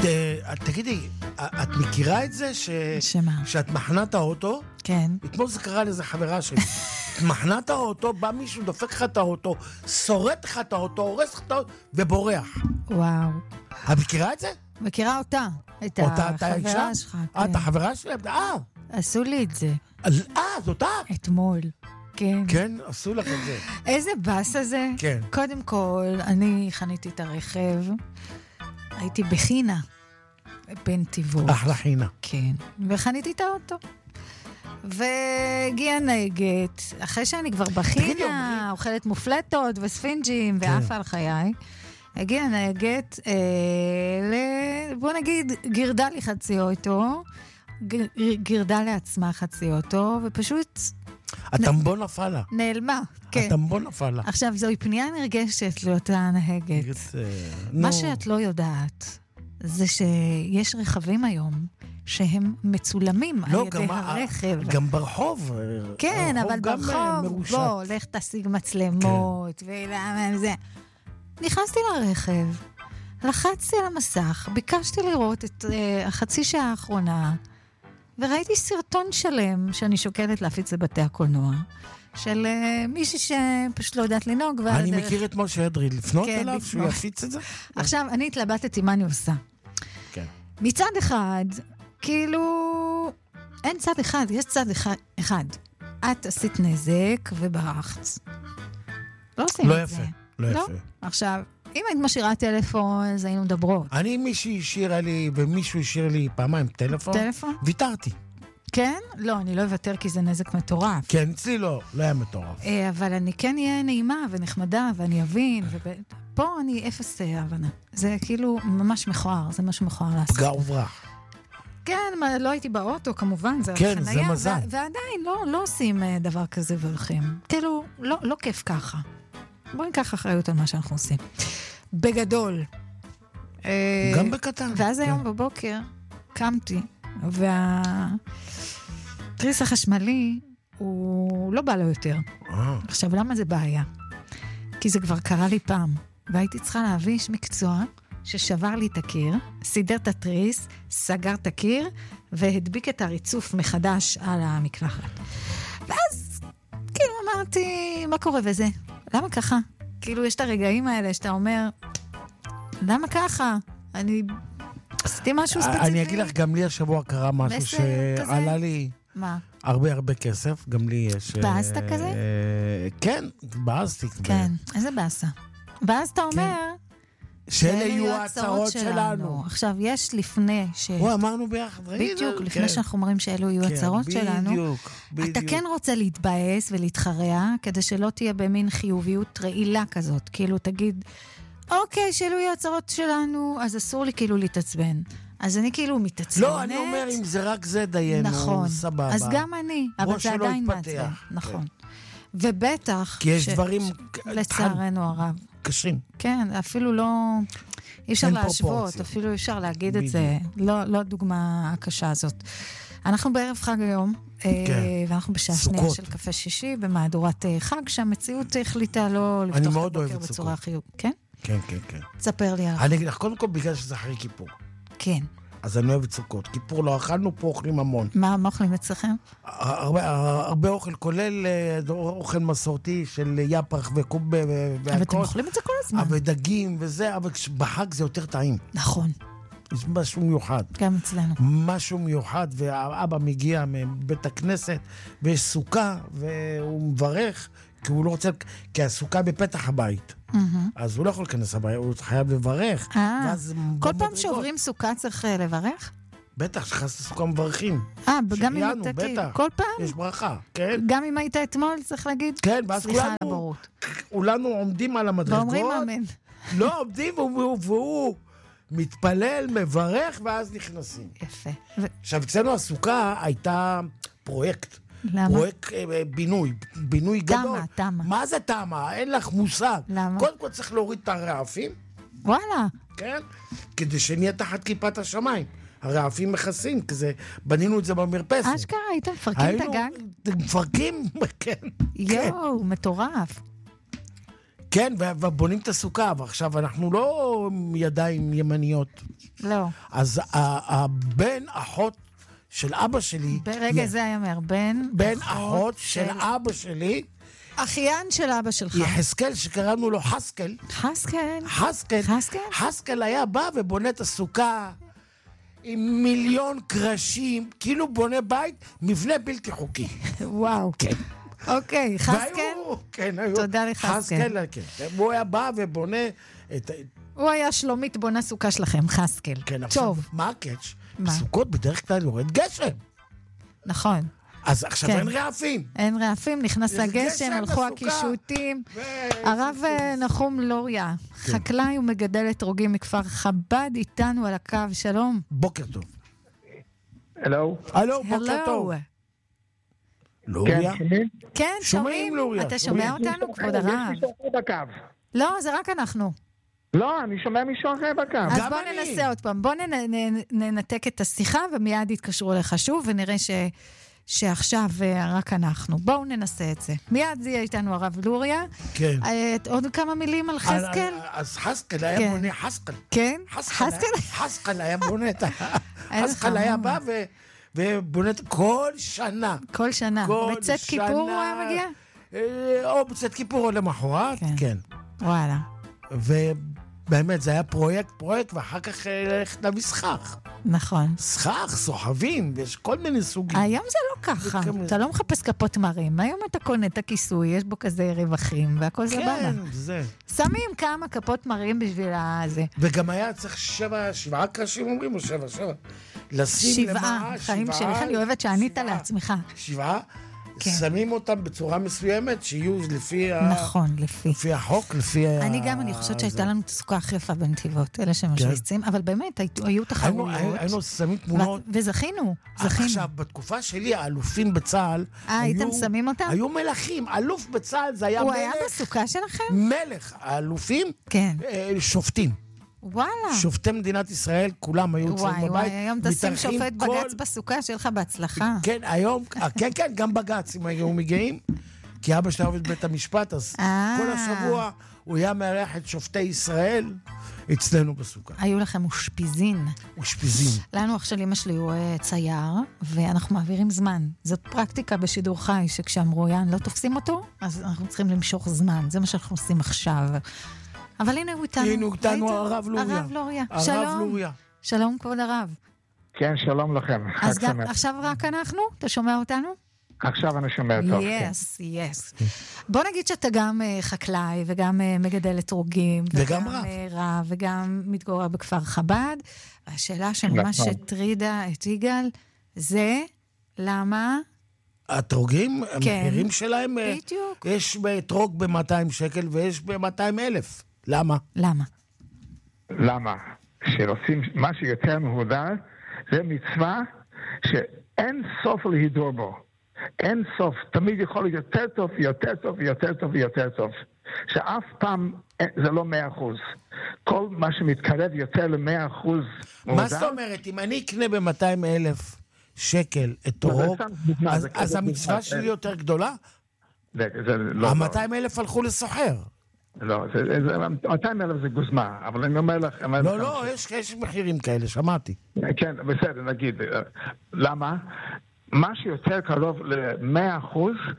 תגידי, את מכירה את זה שמה? שאת מחנה את האוטו? כן. אתמול זה קרה לאיזה חברה שלי. מחנה את האוטו, בא מישהו, דופק לך את האוטו, שורט לך את האוטו, הורס לך את האוטו, ובורח. וואו. את מכירה את זה? מכירה אותה. את החברה שלך. את החברה שלי? עשו לי את זה. זאת את? אתמול. כן. כן, עשו לך את זה. איזה בס הזה. כן. קודם כל, אני חניתי את הרכב, הייתי בחינה, בנתיבות. אחלה חינה. כן. וחניתי את האוטו. והגיעה נהגת, אחרי שאני כבר בחינה, אוכלת מופלטות וספינג'ים ואף על חיי, הגיעה נהגת, בוא נגיד, גירדה לי חצי אוטו, גירדה לעצמה חצי אוטו, ופשוט... הטמבון נפל לה. נעלמה, כן. הטמבון נפל לה. עכשיו, זוהי פנייה נרגשת לאותה נהגת. מה שאת לא יודעת, זה שיש רכבים היום, שהם מצולמים על ידי הרכב. גם ברחוב. כן, אבל ברחוב, בוא, לך תשיג מצלמות, ולמה זה. נכנסתי לרכב, לחצתי על המסך, ביקשתי לראות את החצי שעה האחרונה, וראיתי סרטון שלם שאני שוקלת להפיץ לבתי הקולנוע, של מישהי שפשוט לא יודעת לנהוג. אני מכיר את משה אדרי, לפנות אליו שהוא יפיץ את זה? עכשיו, אני התלבטתי מה אני עושה. כן. מצד אחד, כאילו, אין צד אחד, יש צד אחד. את עשית נזק וברחת. לא עושים את זה. לא יפה. עכשיו, אם היית משאירה טלפון, אז היינו מדברות. אני, מישהי השאירה לי, ומישהו השאיר לי פעמיים טלפון. ויתרתי. כן? לא, אני לא אוותר כי זה נזק מטורף. כן, אצלי לא היה מטורף. אבל אני כן אהיה נעימה ונחמדה, ואני אבין, פה אני אפס הבנה. זה כאילו ממש מכוער, זה משהו מכוער לעשות. פגע וברח. כן, לא הייתי באוטו, כמובן, זה כן, חניה, זה מזל. ועדיין לא עושים דבר כזה והולכים. כאילו, לא כיף ככה. בואו ניקח אחריות על מה שאנחנו עושים. בגדול. גם בקטן. ואז היום בבוקר קמתי, והטריס החשמלי הוא לא בא לו יותר. עכשיו, למה זה בעיה? כי זה כבר קרה לי פעם, והייתי צריכה להביא איש מקצוע ששבר לי את הקיר, סידר את הטריס, סגר את הקיר, והדביק את הריצוף מחדש על המקלחת. ואז, כאילו אמרתי, מה קורה וזה? למה ככה? כאילו, יש את הרגעים האלה שאתה אומר, למה ככה? אני עשיתי משהו ספציפי. אני אגיד לך, גם לי השבוע קרה משהו שעלה לי הרבה כסף, גם לי יש... בעזת כזה? כן, בעזתי. כן, איזה בעשה. ואז אתה אומר... שאלה יהיו ההצעות שלנו. עכשיו, יש לפני ש... אמרנו ביחד, ראינו. בדיוק, לפני שאנחנו אומרים שאלו יהיו הצעות שלנו. אתה כן רוצה להתבאס ולהתחרע, כדי שלא תהיה במין חיוביות רעילה כזאת. כאילו, תגיד, אוקיי, שאלו יהיו הצעות שלנו, אז אסור לי כאילו להתעצבן. אז אני כאילו מתעצבנת. לא, אני אומר, אם זה רק זה דיינו, נכון. סבבה. אז גם אני, אבל זה עדיין מעצבן. נכון. ובטח... כי יש דברים... לצערנו הרב. קשים. כן, אפילו לא... אי אפשר להשוות, אפילו אי אפשר להגיד את זה. לא הדוגמה הקשה הזאת. אנחנו בערב חג היום, ואנחנו בשעה שנייה של קפה שישי, במהדורת חג, שהמציאות החליטה לא לפתוח את הבוקר בצורה חיוב. כן? כן. תספר לי. אני אגיד לך, קודם כל בגלל שזה אחרי כיפור. כן. אז אני אוהב את סוכות. כיפור לא אכלנו, פה אוכלים המון. מה אוכלים אצלכם? הרבה אוכל, כולל אוכל מסורתי של יפרח וקוב והכל. אבל אתם אוכלים את זה כל הזמן. ודגים וזה, אבל בחג זה יותר טעים. נכון. יש משהו מיוחד. גם אצלנו. משהו מיוחד, והאבא מגיע מבית הכנסת, ויש סוכה, והוא מברך, כי הוא לא רוצה, כי הסוכה בפתח הבית. אז הוא לא יכול להיכנס הבית, הוא חייב לברך. כל פעם שעוברים סוכה צריך לברך? בטח, שחס לסוכה מברכים. גם אם אתה כאילו, כל פעם? יש ברכה, כן. גם אם היית אתמול, צריך להגיד, כן, ואז כולנו עומדים על המדרגות. ואומרים אמן. לא, עומדים, והוא מתפלל, מברך, ואז נכנסים. יפה. עכשיו, אצלנו הסוכה הייתה פרויקט. למה? פרויקט בינוי גדול. תמה. מה זה תמה? אין לך מושג. למה? קודם כל צריך להוריד את הרעפים. וואלה. כן? כדי שנהיה תחת כיפת השמיים. הרעפים מכסים, כזה, בנינו את זה במרפסת. אשכרה, הייתם מפרקים את הגג? מפרקים, כן. יואו, מטורף. כן, ובונים את הסוכה, ועכשיו אנחנו לא ידיים ימניות. לא. אז הבן, אחות של אבא שלי... ברגע זה היה בן, אחות של אבא שלי... אחיין של אבא שלך. יחזקאל, שקראנו לו חסקל. חסקל היה בא ובונה את הסוכה עם מיליון קרשים, כאילו בונה בית, מבנה בלתי חוקי. וואו. כן. אוקיי, חסקל? כן, היו. תודה לחסקל. כן. הוא היה בא ובונה את... הוא היה שלומית בונה סוכה שלכם, חסקל. כן, עכשיו, מה הקאץ'? בסוכות בדרך כלל יורד גשם. נכון. אז עכשיו אין רעפים. אין רעפים, נכנס הגשם, הלכו הקישוטים. הרב נחום לוריה, חקלאי ומגדל אתרוגים מכפר חב"ד, איתנו על הקו, שלום. בוקר טוב. הלו. בוקר טוב. לוריה? כן, שומעים. אתה שומע אותנו, כבוד הרב? יש מישהו אחר בקו. לא, זה רק אנחנו. לא, אני שומע מישהו אחר בקו. אז בוא ננסה עוד פעם. בוא ננתק את השיחה ומיד יתקשרו לך שוב ונראה שעכשיו רק אנחנו. בואו ננסה את זה. מיד יהיה איתנו הרב לוריה. כן. עוד כמה מילים על חסקל? אז חסקל היה בונה חסקל. כן? חסקל היה בונה את חסקל היה בא ובונה כל שנה. כל שנה. בצאת כיפור הוא היה מגיע? או בצאת כיפור או למחרת, כן. וואלה. באמת, זה היה פרויקט, ואחר כך ללכת למסחר. נכון. סחר, סוחבים, ויש כל מיני סוגים. היום זה לא ככה. אתה לא מחפש כפות מרים. היום אתה קונה את הכיסוי, יש בו כזה רווחים, והכל זה במה. כן, זה. שמים כמה כפות מרים בשביל זה. וגם היה צריך 7 קרשים אומרים, או 7. לשים למראה 7. חיים שלי, אני אוהבת שענית לעצמך. 7. שמים אותם בצורה מסוימת, שיהיו לפי נכון, לפי החוק, אני חושבת שהייתה לנו את הסוכה הכי יפה בנתיבות, אלה שמשריצים, אבל באמת, היו תחרויות. היינו שמים תמונות. וזכינו. עכשיו, בתקופה שלי, האלופים בצה"ל, הייתם שמים אותם? היו מלכים. אלוף בצה"ל זה היה מלך. הוא היה בסוכה שלכם? מלך. האלופים, שופטים. וואלה. שופטי מדינת ישראל, כולם היו אצלנו בבית. וואי, היום תשים שופט בגץ בסוכה שלך בהצלחה. כן, היום, כן, גם בגץ, אם היו מגיעים, כי אבא שלה עובד בית המשפט, אז כל השבוע הוא היה מארח את שופטי ישראל אצלנו בסוכה. היו לכם אושפיזין. לנו עכשיו אמא שלי הוא צייר, ואנחנו מעבירים זמן. זאת פרקטיקה בשידור חי, שכשאמרו, לא תופסים אותו, אז אנחנו צריכים למשוך זמן. זה מה שאנחנו עושים עכשיו. אבל הנה הוא איתנו. הנה הוא איתנו הרב לוריה. הרב לוריה. שלום. שלום כבוד הרב. כן, שלום לכם. אז גם עכשיו רק אנחנו? אתה שומע אותנו? עכשיו אני שומע טוב. yes. בוא נגיד שאתה גם חקלאי וגם מגדל אתרוגים. וגם רב. וגם מתגורר בכפר חב"ד. והשאלה שממש הטרידה את יגאל, זה למה... האתרוגים, המחירים שלהם, בדיוק. יש באתרוג ב-200 שקל ויש ב-200,000. למה? למה? כשעושים מה שיותר מהודר, זה מצווה שאין סוף להידור בו. אין סוף. תמיד יכול להיות יותר טוב, יותר טוב, יותר טוב, יותר טוב. שאף פעם זה לא 100%. כל מה שמתקרב יותר ל-100% מהודר... מה זאת אומרת? אם אני אקנה ב-200,000 שקל אתרוג, אז המצווה שלי יותר גדולה? ה-200,000 הלכו לסוחר. לא, 200,000 זה גוזמה, אבל אני אומר לך... לא, יש מחירים כאלה, שמעתי. כן, בסדר, נגיד. למה? מה שיותר קרוב ל-100%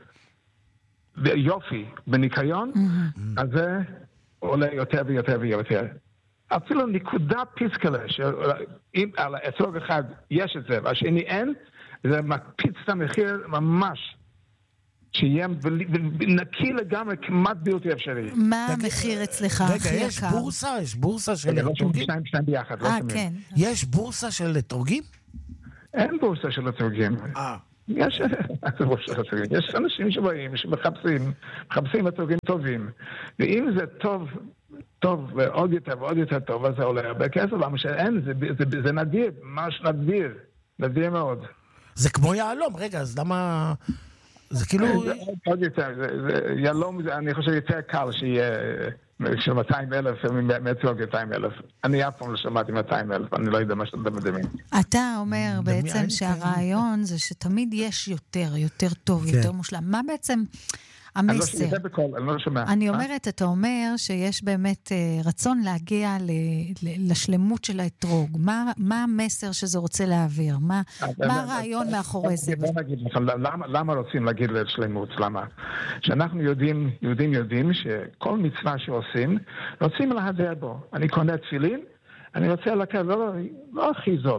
יופי בניקיון, אז זה עולה יותר ויותר ויותר. אפילו נקודה פיסקלה, שאם על האתרוג אחד יש את זה, והשני אין, זה מקפיץ את המחיר ממש. שיהיה נקי לגמרי, כמעט בלתי אפשרי. מה המחיר אצלך הכי יקר? רגע, יש בורסה של אתרוגים? שניים ביחד, לא תמיד. כן. יש בורסה של אתרוגים? אין בורסה של אתרוגים. יש אנשים שבאים, שמחפשים אתרוגים טובים. ואם זה טוב ועוד יותר טוב, אז זה עולה הרבה כסף, למה שאין, זה נדיר, ממש נדיר מאוד. זה כמו יעלום, רגע, אז למה... זה כאילו... עוד יותר, יעלום, אני חושב יותר קל שיהיה של 200,000, מאתרוג 200,000. אני אף פעם לא שמעתי 200,000, אני לא יודע מה שאתה מדמיין. אתה אומר בעצם שהרעיון זה שתמיד יש יותר טוב, יותר מושלם. מה בעצם המסר. אני לא שומע. אני אומרת, אתה אומר שיש באמת רצון להגיע לשלמות של האתרוג. מה המסר שזה רוצה להעביר? מה הרעיון מאחורי זה? בוא נגיד לך, למה רוצים להגיד לשלמות? למה? שאנחנו יודעים שכל מצווה שעושים, רוצים להדר בו. אני קונה תפילין, אני רוצה לקחת, לא הכי זול,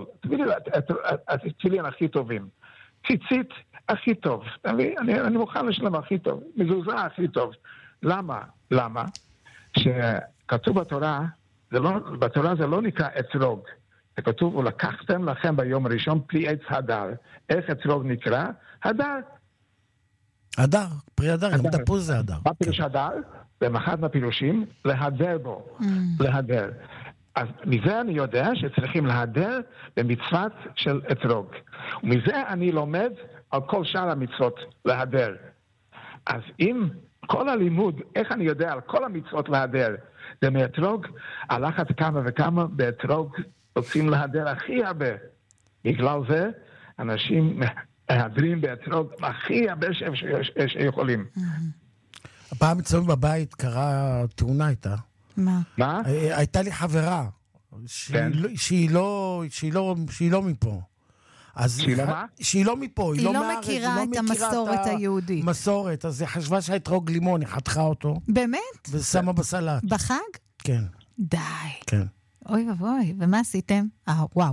תפילין הכי טובים. ציצית הכי טוב. אני מוכן לשלם הכי טוב. מזוזה הכי טוב. למה? שכתוב בתורה זה לא נקרא אתרוג. זה כתוב, ולקחתם לכם ביום הראשון פרי עץ הדר. איך אתרוג נקרא? הדר. הדר, פרי הדר, גם תפוז זה הדר. מה פירוש הדר? זה אחד מהפירושים, להדר בו. להדר. אז מזה אני יודע שצריכים להדר במצוות של אתרוג. ומזה אני לומד על כל שאר המצוות להדר. אז אם כל הלימוד, איך אני יודע על כל המצוות להדר, זה מאתרוג, על אחת כמה וכמה באתרוג רוצים להדר הכי הרבה. בגלל זה אנשים מהדרים באתרוג הכי הרבה שיכולים. הפעם אצלנו בבית קרה תאונה איתה. מה? הייתה לי חברה שהיא לא מפה. שהיא לא מה? שהיא לא מפה, היא לא מארץ, מכירה את המסורת היהודית. מסורת, אז היא חשבה שהאתרוג לימון, היא חתכה אותו. באמת? ושמה בסלט. בחג? כן. די. כן. אוי ובוי, ומה עשיתם? וואו.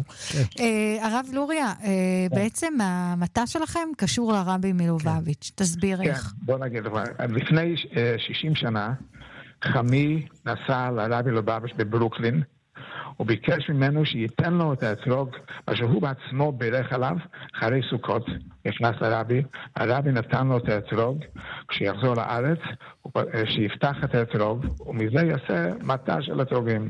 הרב לוריה, בעצם המטה שלכם קשור לרבי מלובביץ'. תסביר איך. בוא נגיד, לפני 60 שנה, חמי נסע לרבי מלובביץ' בברוקלין, הוא ביקש ממנו שייתן לו את האתרוג, מה שהוא בעצמו בירך עליו, אחרי סוכות, נכנס לרבי, הרבי נתן לו את האתרוג, כשיחזור לארץ, שיפתח את האתרוג, ומזה יעשה מטה של אתרוגים.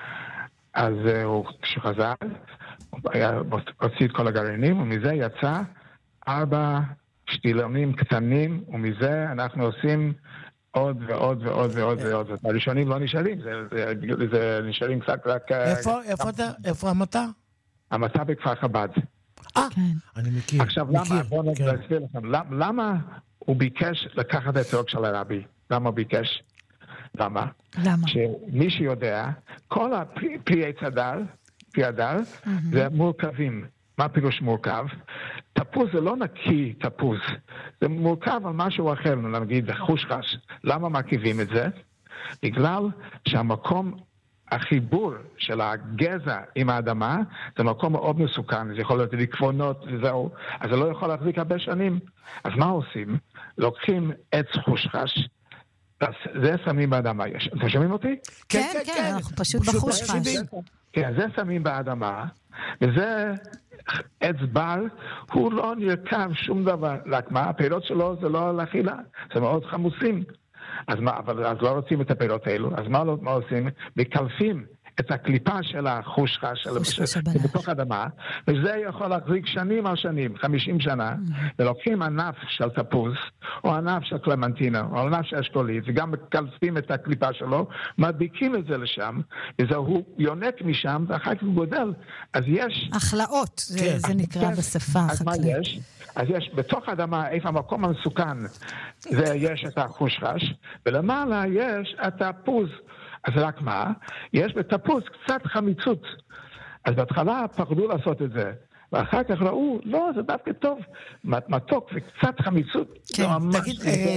אז כשחזר, הוא הוציא את כל הגרעינים, ומזה יצא 4 שתילונים קטנים, ומזה אנחנו עושים עוד ועוד ועוד ועוד ועוד. הראשונים לא נשארים, זה נשארים קצת רק... איפה המטה? המטה בכפר חב"ד. אני מכיר. עכשיו למה? בואו נסביר לכם. למה הוא ביקש לקחת את האתרוג של הרבי? למה הוא ביקש? למה? שמי שיודע, כל הפרי עץ הדר, זה מורכבים. מה פירוש מורכב? תפוז זה לא נקי תפוז, זה מורכב על משהו אחר, נגיד חושחש. למה מרכיבים את זה? בגלל שהמקום, החיבור של הגזע עם האדמה, זה מקום מאוד מסוכן, זה יכול להיות לקפונות וזהו, אז זה לא יכול להחזיק הרבה שנים. אז מה עושים? לוקחים עץ חושחש, זה שמים באדמה. אתם שומעים אותי? כן, אנחנו פשוט בחושחש. כן, זה שמים באדמה, וזה עץ בר, הוא לא נרכב שום דבר. רק מה, הפירות שלו זה לא לאכילה, זה מאוד חמוסים. אז לא רוצים את הפירות האלו, אז מה עושים? מקלפים את הקליפה של החושחש בתוך האדמה, וזה יכול להחזיק שנים על שנים, 50 שנה, ולוקחים ענף של תפוז, או ענף של קלמנטינה, או ענף של אשכולית, וגם מקלפים את הקליפה שלו, מדביקים את זה לשם, וזהו יונק משם, ואחר כך הוא גודל. אז יש... החלאות, זה נקרא בשפה החקלאית. אז יש בתוך האדמה, איפה המקום המסוכן, יש את החושחש, ולמעלה יש את התפוז. אז רק מה? יש בתפוז קצת חמיצות. אז בהתחלה פחדו לעשות את זה. ואחר כך ראו, לא, זה דווקא טוב. מתוק וקצת חמיצות. כן, תגיד,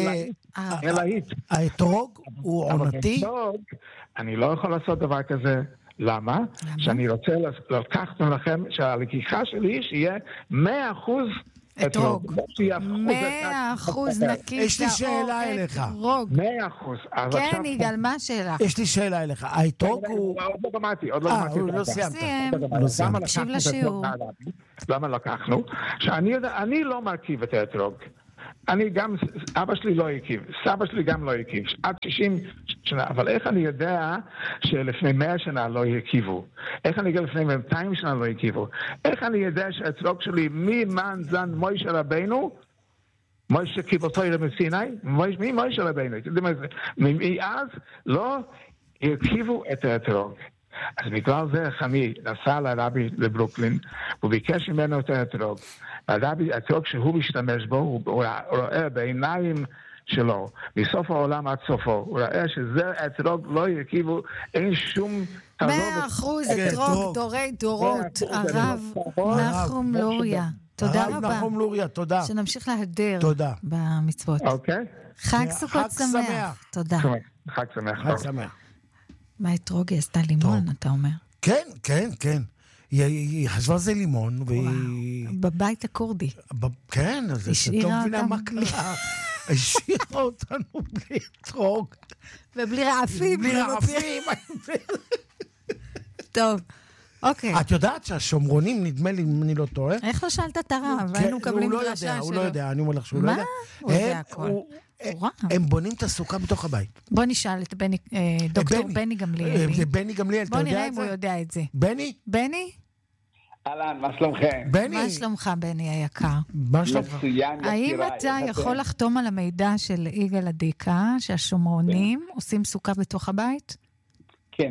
האתרוג הוא עונתי? אני לא יכול לעשות דבר כזה. למה? שאני רוצה לקחת לכם שהלקיחה שלי שיהיה 100% אתרוג. 100% נקי. יש לי שאלה אליך. 100%. כן, יגאל, מה השאלה? יש לי שאלה אליך. האתרוג הוא... עוד לא גמרתי. לא סיימת. תקשיב לשיעור. למה לקחנו? שאני לא מרכיב את האתרוג. אני גם, אבא שלי לא הקיב, סבא שלי גם לא הקיב, עד 60 שנה, אבל איך אני יודע שלפני 100 שנה לא הקיבו? איך אני יודע לפני 200 שנה לא הקיבו? איך אני יודע שהאתרוג שלי ממן זן מוישה רבינו, מוישה קיבותו אלה מסיני, מי מוישה רבינו? מאז לא הקיבו את האתרוג. אז בגלל זה חמי נסע לרבי לברוקלין, הוא ביקש ממנו את האתרוג. הרבי, האתרוג שהוא משתמש בו, הוא רואה בעיניים שלו, מסוף העולם עד סופו. הוא ראה שזה אתרוג לא יקיבו, אין שום... 100% אתרוג, דורי דורות, הרב נחום לוריה. תודה רבה. הרב נחום לוריה, תודה. שנמשיך להדר במצוות. אוקיי. חג סוכות שמח. תודה. חג שמח. חג שמח. מה אתרוג היא עשתה לימון, אתה אומר? כן, כן, כן. היא חשבה זה לימון, והיא... בבית הקורדי. כן, אז אתה לא מבינה מה קרה. השאירה אותנו בלי אתרוג. ובלי רעפים. בלי רעפים. טוב, אוקיי. את יודעת שהשומרונים, נדמה לי, אם אני לא טועה. איך לא שאלת את הרב? היינו מקבלים דרשה שלו. הוא לא יודע, אני אומר לך שהוא לא יודע. מה? הוא יודע הכל. הם בונים את הסוכה בתוך הבית. בוא נשאל את דוקטור בני גמליאל. זה בני גמליאל, אתה יודע את זה? בוא נראה אם הוא יודע את זה. בני? בני? אהלן, מה שלומכם? בני? מה שלומך, בני היקר? מה שלומך? מצוין, האם אתה יכול לחתום על המידע של יגאל עדיקה, שהשומרונים עושים סוכה בתוך הבית? כן.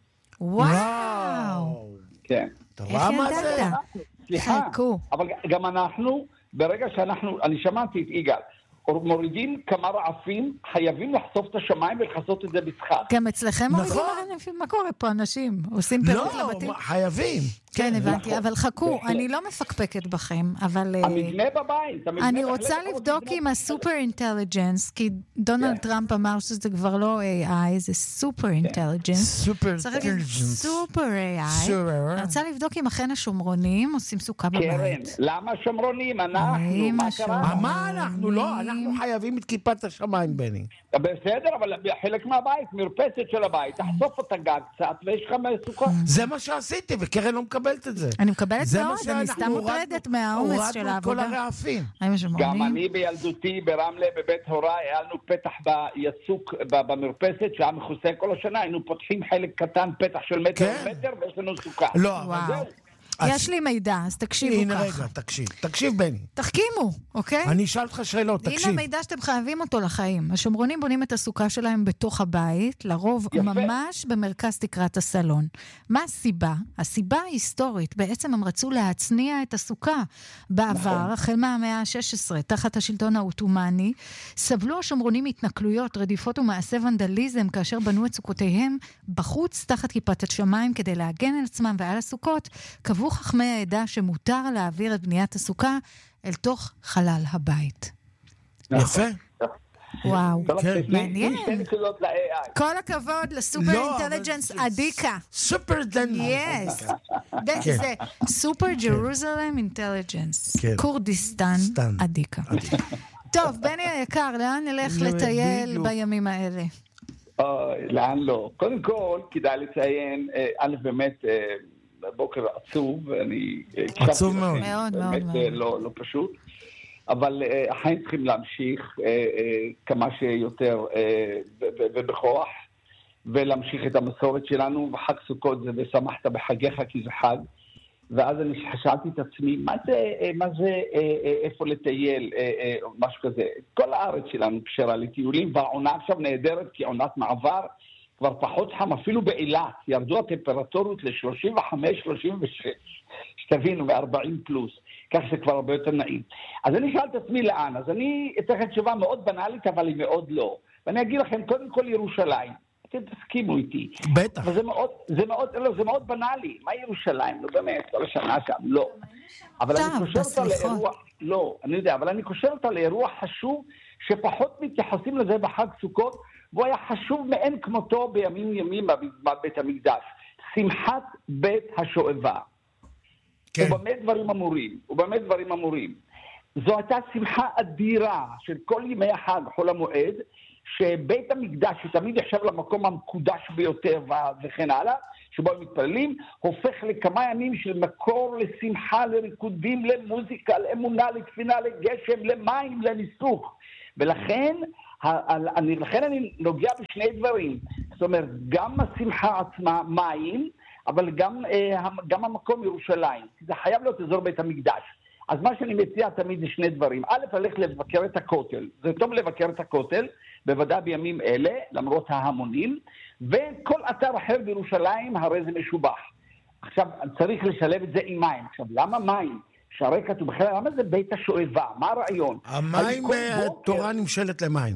וואו! כן. איך ידעת? סליחה, חכו. אבל גם אנחנו, ברגע אני שמעתי את יגאל, מורידים כמה רעפים, חייבים לחשוף את השמיים ולחסות את זה בשכר. גם אצלכם מורידים רעפים? מה קורה פה? אנשים עושים פירוט לבתים? לא, חייבים. כן, הבנתי, אבל חכו, אני לא מפקפקת בכם, אבל... המבנה בבית. אני רוצה לבדוק עם הסופר אינטליג'נס, כי דונלד טראמפ אמר שזה כבר לא AI, זה סופר אינטליג'נס. סופר אינטליג'נס. סופר AI. אני רוצה לבדוק אם אכן השומרונים עושים סוכה בבית. קרן, למה השומרונים? אנחנו, מה קרה? מה אנחנו? לא, אנחנו חייבים את כיפת השמיים, בני. בסדר, אבל חלק מהבית, מרפסת של הבית, תחשוף אותה גג קצת, ויש לך סוכה. זה מה שעשיתי, וקרן לא מקבלת את זה. אני מקבלת מאוד, אני סתם מוטרדת מהעומס של העבודה. הורדנו כל הרעפים. גם אני בילדותי ברמלה, בבית הוריי, היה לנו פתח ביצוק במרפסת, שהיה מכוסה כל השנה, היינו פותחים חלק קטן, פתח של מטר, ויש לנו סוכה. לא, אבל זהו. יש לי מידע, אז תקשיבו ככה. הנה רגע, תקשיב בני. תחכימו, אוקיי? אני אשאל אותך שאלות, תקשיב. הנה מידע שאתם חייבים אותו לחיים. השומרונים בונים את הסוכה שלהם בתוך הבית, לרוב ממש במרכז תקרת הסלון. מה הסיבה? הסיבה ההיסטורית, בעצם הם רצו להצניע את הסוכה. בעבר, החל מהמאה ה-16, תחת השלטון האוטומני, סבלו השומרונים התנכלויות, רדיפות ומעשי ונדליזם, כאשר בנו את סוכותיהם בחוץ, תחת כיפת השמיים, כדי להגן על עצמם ועל הסוכות, קבעו חכמי העדה שמותר להעביר את בניית הסוכה אל תוך חלל הבית. יפה. וואו, מעניין. ל-AI. כל הכבוד לסופר אינטליג'נס עדיקה. סופר יס. זה סופר ג'רוזלם אינטליג'נס. כורדיסטן עדיקה. טוב, בני היקר, לאן נלך לטייל בימים האלה? לאן לא? קודם כל, כדאי לציין, א' באמת, בוקר עצוב, ואני... עצוב מאוד. מאוד, מאוד. באמת לא פשוט. אבל החיים צריכים להמשיך כמה שיותר ובכוח, ולהמשיך את המסורת שלנו, וחג סוכות זה ושמחת בחגיך כי זה חג. ואז אני שאלתי את עצמי, מה זה איפה לטייל, משהו כזה. כל הארץ שלנו כשרה לטיולים, והעונה עכשיו נהדרת כי עונת מעבר, כבר פחות חם, אפילו באילת, ירדו הטמפרטורות ל-35-36, שתבינו, ו-40 פלוס, כך שכבר הרבה יותר נעים. אז אני שאל את עצמי לאן, אז אני אתן לכם תשובה מאוד בנאלית, אבל היא מאוד לא. ואני אגיד לכם, קודם כל ירושלים, אתם תסכימו איתי. בטח. זה מאוד בנאלי, מה ירושלים? נו באמת, כל השנה שם, לא. אבל אני קושר אותה לאירוע, לא, אני יודע, אבל אני קושר אותה לאירוע חשוב, שפחות מתייחסים לזה בחג סוכות, והוא היה חשוב מאין כמותו בימים בבית המקדש. שמחת בית השואבה. כן. ובאמת דברים אמורים. זו הייתה שמחה אדירה של כל ימי החג, חול המועד, שבית המקדש, שתמיד יחשב למקום המקודש ביותר וכן הלאה, שבו הם מתפללים, הופך לכמה ימים של מקור לשמחה, לריקודים, למוזיקה, לאמונה, לתפינה, לגשם, למים, לניסוך. ולכן אני נוגע בשני דברים. זאת אומרת, גם השמחה עצמה, מים, אבל גם המקום ירושלים. זה חייב להיות אזור בית המקדש. אז מה שאני מציע תמיד זה שני דברים. א', ללכת לבקר את הכותל. זה טוב לבקר את הכותל, בוודאי בימים אלה, למרות ההמונים, וכל אתר אחר בירושלים, הרי זה משובח. עכשיו, צריך לשלב את זה עם מים. עכשיו, למה מים? שהרי כתוב בכלל, למה זה בית השואבה? מה הרעיון? המים, התורה נמשלת למים.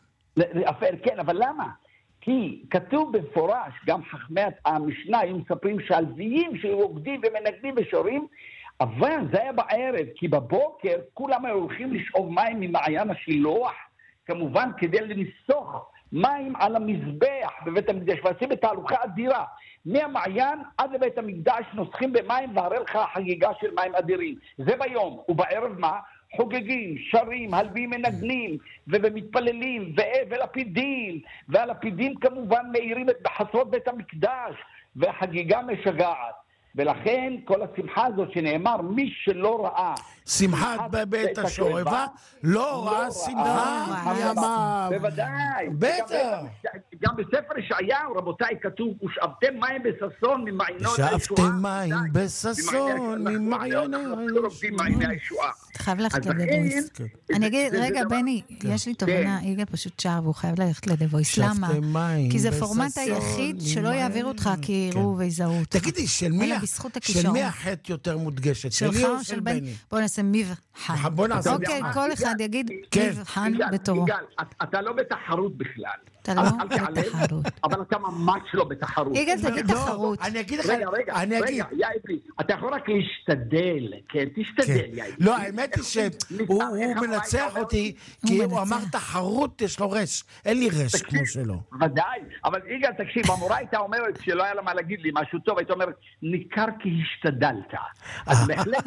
כן, אבל למה? כי כתוב במפורש, גם חכמי המשנה היו מספרים שהלוויים שעובדים ומנגנים ושורים, אבל זה היה בערב, כי בבוקר כולם היו הולכים לשאוב מים ממעיין השילוח, כמובן כדי לנסוך מים על המזבח בבית המקדש, ועושים את ההלוכה אדירה. מהמעיין עד לבית המקדש נוסחים במים, והרי לך חגיגה של מים אדירים. זה ביום, ובערב מה? חוגגים, שרים, הלווים מנגנים, ומתפללים, ולפידים, והלפידים כמובן מאירים את בחצרות בית המקדש, והחגיגה משגעת. ולכן כל השמחה הזאת שנאמר, מי שלא ראה שמחת בבית השואבה, לא ראה שמחה מימיו. בוודאי. בטח. גם בספר ישעיהו, רבותיי, כתוב, ושאבתם מים בששון ממעיינות הישועה. ושאבתם מים בששון ממעיינות הישועה. אתה חייב ללכת לדבויס. אני אגיד, רגע, בני, יש לי תובנה, יגאל פשוט שר והוא חייב ללכת לדבויס. למה? כי זה פורמט היחיד שלא יעביר אותך כי יראו ויזהו אותך. תגידי, של מי החטא יותר מודגשת? שלי או של בני? בוא נעשה מבחן. בוא נעשה אוקיי, כל אחד יגיד מבחן בתורו. יגאל, אתה לא בתחרות בכלל. אתה לא בתחרות. אבל אתה ממש לא בתחרות. יגאל, תגיד תחרות. אני אגיד לך, רגע, יאיפי, אתה יכול רק להשתדל, כן, תשתדל, יאיפי. לא, האמת היא שהוא מנצח אותי, כי הוא אמר תחרות, יש לו רש. אין לי רש כמו שלו. ודאי, אבל יגאל, תקשיב, המורה הייתה אומרת שלא היה לה מה להגיד לי משהו טוב, הייתה אומרת, ניכר כי השתדלת. אז בהחלט...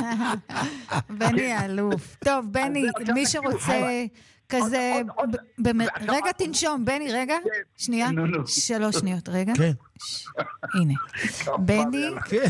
בני אלוף. טוב, בני, מי שרוצה... כזה, רגע תנשום, בני, רגע, שנייה, 3 שניות, רגע, הנה, בני,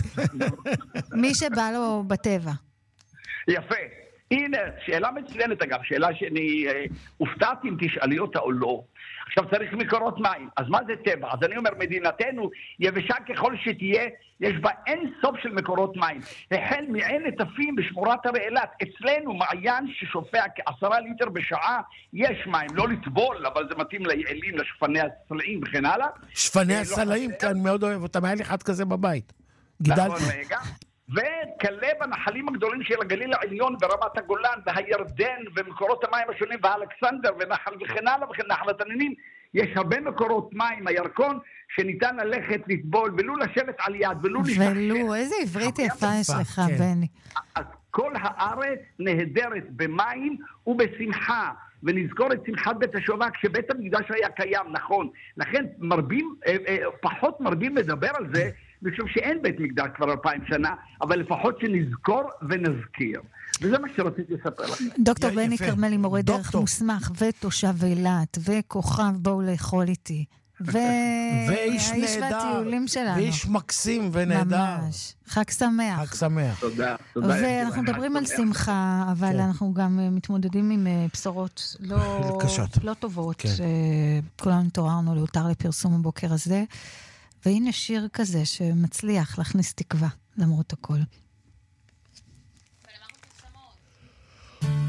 מי שבא לו בטבע. יפה, הנה, שאלה מצוינת אגב, שאלה שאני הופתעתי אם תשאלי אותה או לא. עכשיו צריך מקורות מים, אז מה זה טבע? אז אני אומר, מדינתנו יבשה ככל שתהיה, יש בה אין סוף של מקורות מים. החל מעין נטפים בשמורת הרי אילת, אצלנו מעיין ששופע כ10 ליטר בשעה, יש מים, לא לטבול, אבל זה מתאים ליעלים, לשפני הסלעים וכן הלאה. שפני הסלעים, כאן מאוד אוהב אותם, היה לי אחד כזה בבית. נכון, רגע. וכלה בנחלים הגדולים של הגליל העליון ברמת הגולן והירדן ומקורות המים השונים והאלכסנדר ונחל וכן הלאה וכן נחל התנינים, יש הרבה מקורות מים, הירקון, שניתן ללכת לטבול ולא לשבת על יד ולא לשחק. ולא, איזה עברית יפה יש לך, בני. אז כל הארץ נהדרת במים ובשמחה, ונזכור את שמחת בית השואבה כשבית המקדש היה קיים, נכון. לכן פחות מרבים לדבר על זה, משום שאין בית מקדש כבר 2000 שנה, אבל לפחות שנזכור ונזכיר. וזה מה שרציתי לספר לכם. דוקטור בני כרמלי, מורה דרך מוסמך ותושב אילת וכוכב בואו לאכול איתי. ואיש נהדר, ואיש מקסים ונהדר. ממש. חג שמח. חג שמח. תודה. ואנחנו מדברים על שמחה, אבל אנחנו גם מתמודדים עם בשורות לא טובות. כולנו התעוררנו להותר לפרסום הבוקר הזה. והנה שיר כזה שמצליח להכניס תקווה למרות הכל.